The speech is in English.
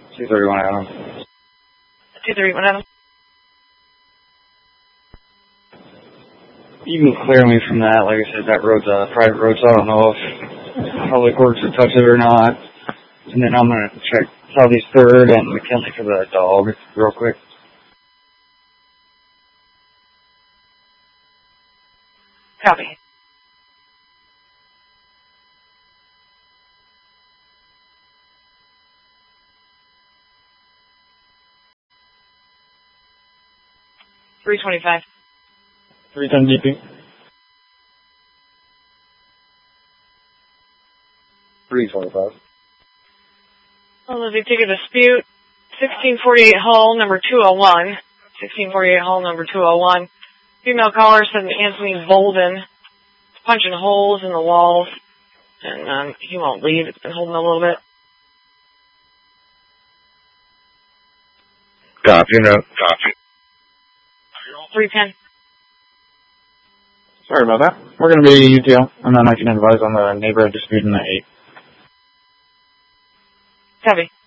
231 Adam. 231 Adam. You can clear me from that. Like I said, that road's a private road, so I don't know if Public Works will touch it or not. And then I'm going to check Southeast 3rd and McKinley for the dog real quick. Copy. $325. 310 DP. 325. Well, they take a dispute. 1648 Hull, number 201. 1648 Hull, number 201. Female caller said Anthony Bolden is punching holes in the walls, and he won't leave. It's been holding a little bit. Copy, no. Copy. 310. Sorry about that. We're going to be UTL, and then I can advise on the neighborhood dispute in the 8. Copy.